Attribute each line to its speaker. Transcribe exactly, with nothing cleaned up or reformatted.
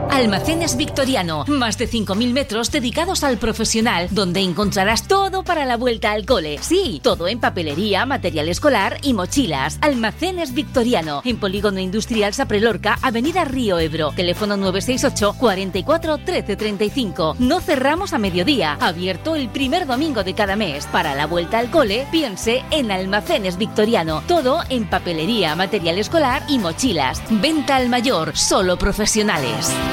Speaker 1: Almacenes Victoriano, más de cinco mil metros dedicados al profesional, donde encontrarás todo para la vuelta al cole. Sí, todo en papelería, material escolar y mochilas. Almacenes Victoriano, en Polígono Industrial Saprelorca, Avenida Río Ebro. Teléfono nueve seis ocho, cuarenta y cuatro, trece treinta y cinco. No cerramos a mediodía, abierto el primer domingo de cada mes. Para la vuelta al cole, piense en Almacenes Victoriano. Todo en papelería, material escolar y mochilas. Venta al mayor, solo profesionales.